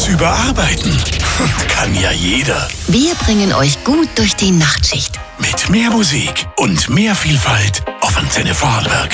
Tagsüber arbeiten? Kann ja jeder. Wir bringen euch gut durch die Nachtschicht. Mit mehr Musik und mehr Vielfalt auf Antenne Vorarlberg.